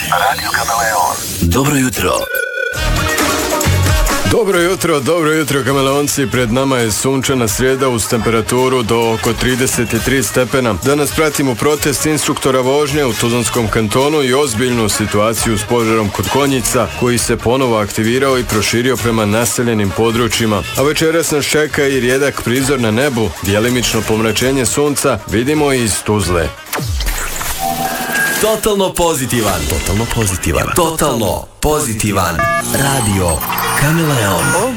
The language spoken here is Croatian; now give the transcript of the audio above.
Radio Kameleon. Dobro jutro. Dobro jutro kameleonci, pred nama je sunčana srijeda uz temperaturu do oko 33 stepena. Danas pratimo protest instruktora vožnje u Tuzlanskom kantonu i ozbiljnu situaciju s požarom kod Konjica koji se ponovo aktivirao i proširio prema naseljenim područjima. A večeras nas čeka i rijedak prizor na nebu, djelimično pomračenje sunca vidimo i iz Tuzle. Totalno pozitivan. Radio Kameleon.